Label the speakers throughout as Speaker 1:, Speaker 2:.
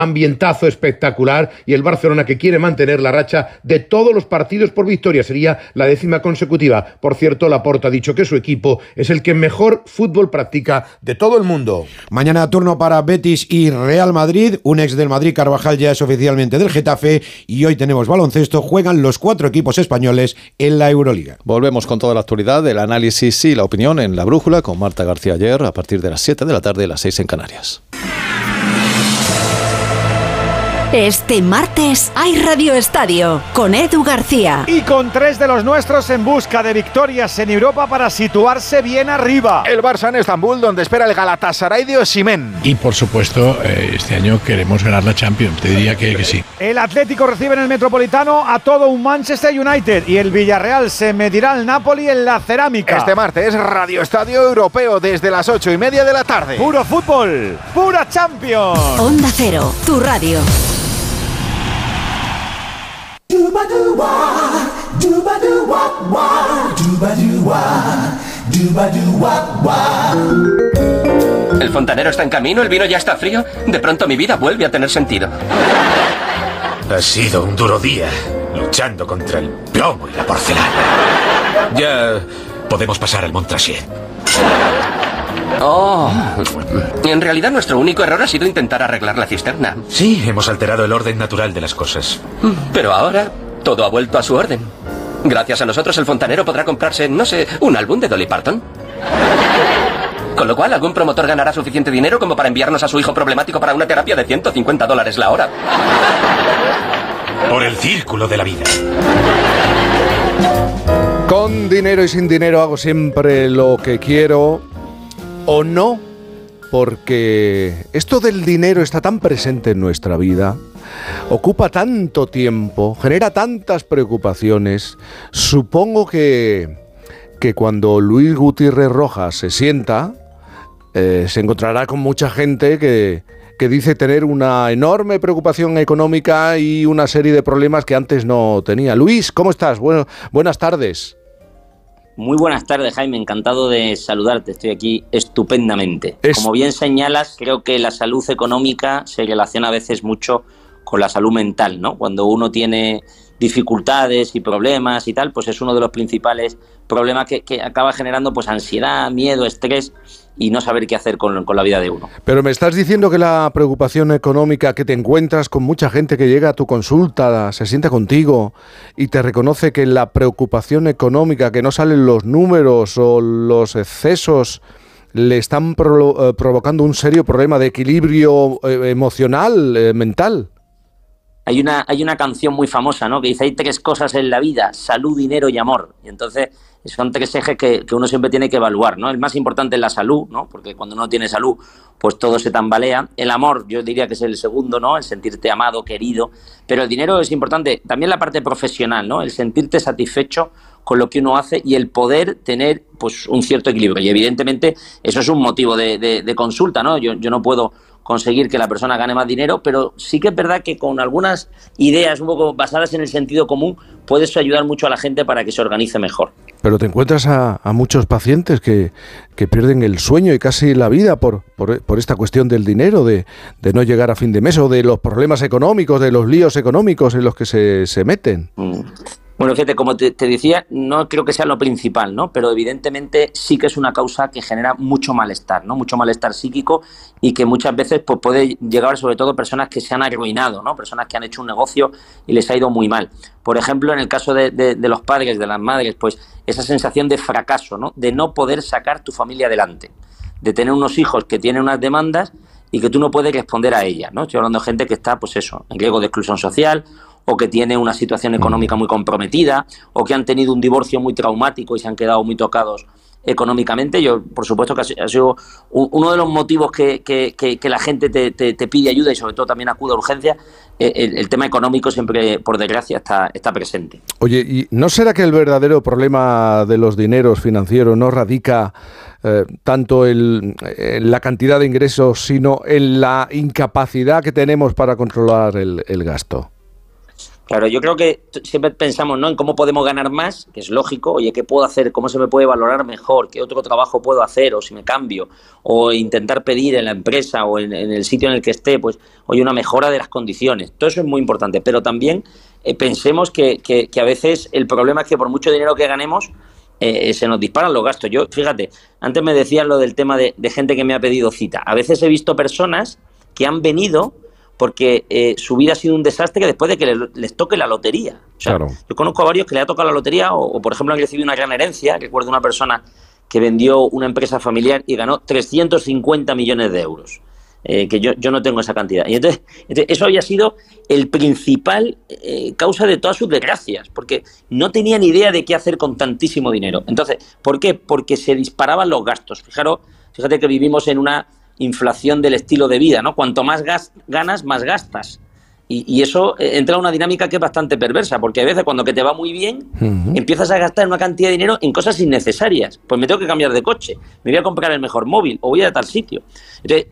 Speaker 1: ambientazo espectacular y el Barcelona que quiere mantener la racha de todos los partidos por victoria. Sería la 10ª consecutiva. Por cierto, Laporta ha dicho que su equipo es el que mejor fútbol practica de todo el mundo.
Speaker 2: Mañana turno para Betis y Real Madrid. Un ex del Madrid, Carvajal, ya es oficialmente del Getafe. Y hoy tenemos baloncesto. Juegan los 4 equipos españoles en la Euroliga.
Speaker 3: Volvemos con toda la actualidad, el análisis y la opinión en La Brújula con Marta García Ayer a partir de las 7 de la tarde, las 6 en Canarias.
Speaker 4: Este martes hay Radio Estadio con Edu García.
Speaker 5: Y con 3 de los nuestros en busca de victorias en Europa para situarse bien arriba. El Barça en Estambul, donde espera el Galatasaray de Osimhen.
Speaker 6: Y por supuesto, este año queremos ganar la Champions. Te diría que sí.
Speaker 5: El Atlético recibe en el Metropolitano a todo un Manchester United. Y el Villarreal se medirá al Napoli en la Cerámica. Este martes, Radio Estadio Europeo desde las 8:30 de la tarde. Puro fútbol, pura Champions.
Speaker 4: Onda Cero, tu radio.
Speaker 7: El fontanero está en camino, el vino ya está frío. De pronto mi vida vuelve a tener sentido.
Speaker 8: Ha sido un duro día, luchando contra el plomo y la porcelana. Ya podemos pasar al Montrachet.
Speaker 7: Oh, en realidad nuestro único error ha sido intentar arreglar la cisterna.
Speaker 8: Sí, hemos alterado el orden natural de las cosas.
Speaker 7: Pero ahora todo ha vuelto a su orden. Gracias a nosotros el fontanero podrá comprarse, no sé, un álbum de Dolly Parton. Con lo cual algún promotor ganará suficiente dinero como para enviarnos a su hijo problemático para una terapia de $150 la hora.
Speaker 8: Por el círculo de la vida.
Speaker 5: Con dinero y sin dinero hago siempre lo que quiero o no, porque esto del dinero está tan presente en nuestra vida, ocupa tanto tiempo, genera tantas preocupaciones. Supongo que cuando Luis Gutiérrez Rojas se sienta, se encontrará con mucha gente que dice tener una enorme preocupación económica y una serie de problemas que antes no tenía. Luis, ¿cómo estás? Buenas tardes.
Speaker 9: Muy buenas tardes, Jaime, encantado de saludarte, estoy aquí estupendamente. Como bien señalas, creo que la salud económica se relaciona a veces mucho con la salud mental, ¿no? Cuando uno tiene dificultades y problemas y tal, pues es uno de los principales problemas que acaba generando pues ansiedad, miedo, estrés y no saber qué hacer con la vida de uno.
Speaker 5: Pero me estás diciendo que la preocupación económica, que te encuentras con mucha gente que llega a tu consulta, se sienta contigo y te reconoce que la preocupación económica, que no salen los números o los excesos, le están provocando un serio problema de equilibrio emocional, mental.
Speaker 9: Hay una canción muy famosa, ¿no?, que dice: hay 3 cosas en la vida: salud, dinero y amor. Y entonces son 3 ejes que uno siempre tiene que evaluar, ¿no? El más importante es la salud, ¿no?, porque cuando uno tiene salud, pues todo se tambalea. El amor, yo diría que es el segundo, ¿no?, el sentirte amado, querido. Pero el dinero es importante. También la parte profesional, ¿no?, el sentirte satisfecho con lo que uno hace y el poder tener pues un cierto equilibrio. Y evidentemente eso es un motivo de consulta, ¿no? Yo no puedo conseguir que la persona gane más dinero, pero sí que es verdad que con algunas ideas un poco basadas en el sentido común puedes ayudar mucho a la gente para que se organice mejor.
Speaker 5: Pero te encuentras a muchos pacientes que pierden el sueño y casi la vida por esta cuestión del dinero, de no llegar a fin de mes o de los problemas económicos, de los líos económicos en los que se meten.
Speaker 9: Bueno, fíjate, como te decía, no creo que sea lo principal, ¿no? Pero evidentemente sí que es una causa que genera mucho malestar, ¿no? Mucho malestar psíquico y que muchas veces pues, puede llegar sobre todo personas que se han arruinado, ¿no? Personas que han hecho un negocio y les ha ido muy mal. Por ejemplo, en el caso de los padres, de las madres, pues esa sensación de fracaso, ¿no? De no poder sacar tu familia adelante, de tener unos hijos que tienen unas demandas y que tú no puedes responder a ellas, ¿no? Estoy hablando de gente que está, pues eso, en riesgo de exclusión social, o que tiene una situación económica muy comprometida, o que han tenido un divorcio muy traumático y se han quedado muy tocados económicamente. Yo, por supuesto, que ha sido uno de los motivos que la gente te pide ayuda y sobre todo también acude a urgencia. El tema económico siempre, por desgracia, está presente.
Speaker 5: Oye, ¿y no será que el verdadero problema de los dineros financieros no radica tanto en la cantidad de ingresos, sino en la incapacidad que tenemos para controlar el gasto?
Speaker 9: Claro, yo creo que siempre pensamos, ¿no?, en cómo podemos ganar más, que es lógico. Oye, ¿qué puedo hacer? ¿Cómo se me puede valorar mejor? ¿Qué otro trabajo puedo hacer? O si me cambio, o intentar pedir en la empresa o en el sitio en el que esté, pues, oye, una mejora de las condiciones. Todo eso es muy importante, pero también pensemos que a veces el problema es que por mucho dinero que ganemos, se nos disparan los gastos. Yo, fíjate, antes me decían lo del tema de gente que me ha pedido cita. A veces he visto personas que han venido porque su vida ha sido un desastre después de que les toque la lotería. O sea, claro. Yo conozco a varios que le ha tocado la lotería o, por ejemplo, han recibido una gran herencia. Recuerdo una persona que vendió una empresa familiar y ganó 350 millones de euros. Que yo no tengo esa cantidad. Y entonces eso había sido el principal causa de todas sus desgracias, porque no tenían idea de qué hacer con tantísimo dinero. Entonces, ¿por qué? Porque se disparaban los gastos. Fíjate que vivimos en una inflación del estilo de vida, ¿no? Cuanto más ganas, más gastas. Y eso entra en una dinámica que es bastante perversa, porque a veces cuando que te va muy bien, empiezas a gastar una cantidad de dinero en cosas innecesarias. Pues me tengo que cambiar de coche, me voy a comprar el mejor móvil o voy a tal sitio. Entonces,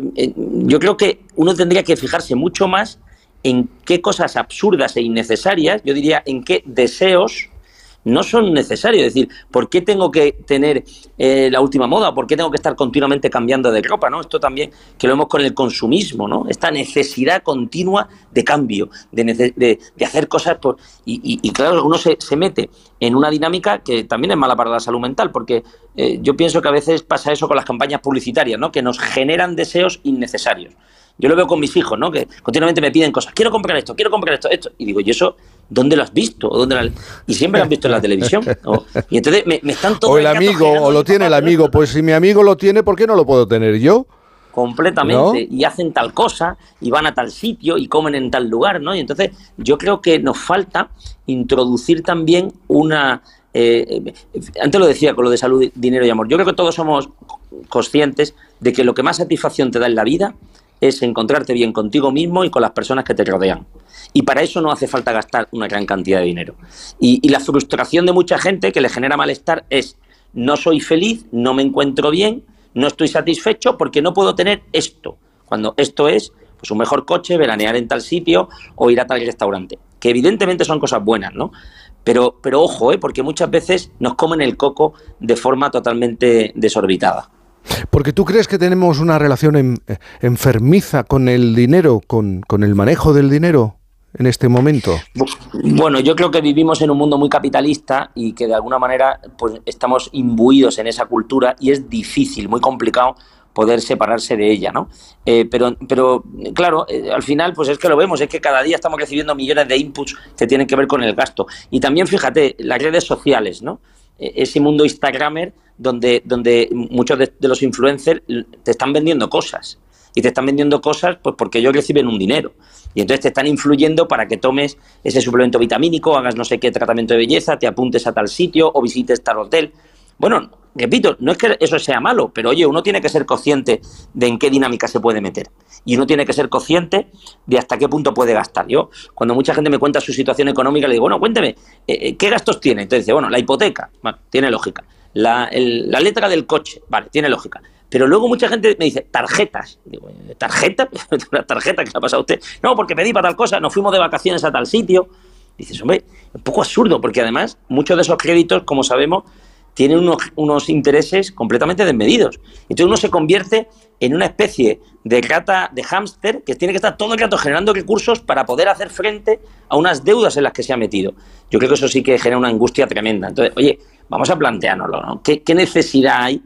Speaker 9: yo creo que uno tendría que fijarse mucho más en qué cosas absurdas e innecesarias, yo diría en qué deseos no son necesarios. Es decir, ¿por qué tengo que tener la última moda? ¿Por qué tengo que estar continuamente cambiando de ropa, ¿no? Esto también, que lo vemos con el consumismo, ¿no? Esta necesidad continua de cambio, de hacer cosas por... Y claro, uno se mete en una dinámica que también es mala para la salud mental, porque yo pienso que a veces pasa eso con las campañas publicitarias, ¿no? Que nos generan deseos innecesarios. Yo lo veo con mis hijos, ¿no? Que continuamente me piden cosas. Quiero comprar esto. Y digo, ¿y eso dónde lo has visto? Y siempre lo han visto en la televisión. Y entonces me están todos...
Speaker 5: O el amigo, o lo tiene el amigo. Pues si mi amigo lo tiene, ¿por qué no lo puedo tener yo?
Speaker 9: Completamente. ¿No? Y hacen tal cosa, y van a tal sitio, y comen en tal lugar, ¿no? Y entonces yo creo que nos falta introducir también una... antes lo decía con lo de salud, dinero y amor. Yo creo que todos somos conscientes de que lo que más satisfacción te da en la vida es encontrarte bien contigo mismo y con las personas que te rodean. Y para eso no hace falta gastar una gran cantidad de dinero. Y la frustración de mucha gente que le genera malestar es: no soy feliz, no me encuentro bien, no estoy satisfecho porque no puedo tener esto. Cuando esto es pues un mejor coche, veranear en tal sitio o ir a tal restaurante. Que evidentemente son cosas buenas, ¿no? Pero ojo, porque muchas veces nos comen el coco de forma totalmente desorbitada.
Speaker 5: Porque tú crees que tenemos una relación enfermiza con el dinero, con el manejo del dinero en este momento.
Speaker 9: Bueno, yo creo que vivimos en un mundo muy capitalista y que de alguna manera pues estamos imbuidos en esa cultura y es difícil, muy complicado poder separarse de ella, ¿no? Pero claro, al final pues es que lo vemos, es que cada día estamos recibiendo millones de inputs que tienen que ver con el gasto. Y también, fíjate, las redes sociales, ¿no? Ese mundo instagramer donde muchos de los influencers te están vendiendo cosas. Y te están vendiendo cosas pues porque ellos reciben un dinero. Y entonces te están influyendo para que tomes ese suplemento vitamínico, hagas no sé qué tratamiento de belleza, te apuntes a tal sitio o visites tal hotel. Bueno, repito, no es que eso sea malo, pero oye, uno tiene que ser consciente de en qué dinámica se puede meter. Y uno tiene que ser consciente de hasta qué punto puede gastar. Yo, cuando mucha gente me cuenta su situación económica, le digo, bueno, cuénteme, ¿qué gastos tiene? Entonces dice, bueno, la hipoteca, vale, tiene lógica. La letra del coche, vale, tiene lógica. Pero luego mucha gente me dice, tarjetas. Digo, ¿tarjeta? ¿Una tarjeta que le ha pasado a usted? No, porque pedí para tal cosa, nos fuimos de vacaciones a tal sitio. Dices, hombre, un poco absurdo, porque además muchos de esos créditos, como sabemos, tienen unos intereses completamente desmedidos. Entonces uno se convierte en una especie de rata, de hámster, que tiene que estar todo el rato generando recursos para poder hacer frente a unas deudas en las que se ha metido. Yo creo que eso sí que genera una angustia tremenda. Entonces, oye, vamos a planteárnoslo, ¿no? ¿Qué necesidad hay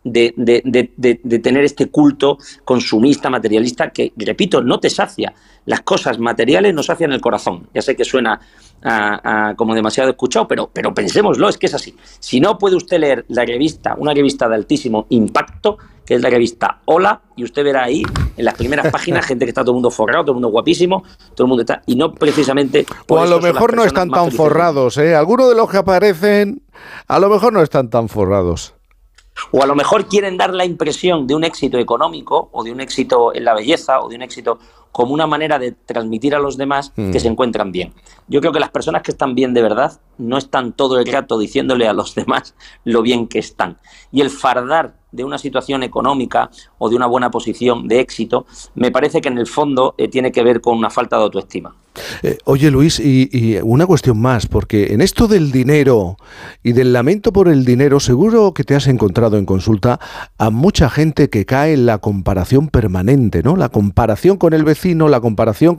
Speaker 9: de tener este culto consumista, materialista, que, repito, no te sacia? Las cosas materiales no sacian el corazón. Ya sé que suena como demasiado escuchado, pero pensémoslo, es que es así. Si no, puede usted leer una revista de altísimo impacto, que es la revista Hola, y usted verá ahí, en las primeras páginas, gente que está todo el mundo forrado, todo el mundo guapísimo, todo el mundo está... Y no precisamente...
Speaker 5: O a lo mejor no están tan forrados, ¿eh? Algunos de los que aparecen, a lo mejor no están tan forrados.
Speaker 9: O a lo mejor quieren dar la impresión de un éxito económico o de un éxito en la belleza o de un éxito como una manera de transmitir a los demás que se encuentran bien. Yo creo que las personas que están bien de verdad no están todo el rato diciéndole a los demás lo bien que están. Y el fardar de una situación económica o de una buena posición de éxito me parece que en el fondo tiene que ver con una falta de autoestima.
Speaker 5: Oye Luis, y una cuestión más, porque en esto del dinero y del lamento por el dinero, seguro que te has encontrado en consulta a mucha gente que cae en la comparación permanente, ¿no? La comparación con el vecino, la comparación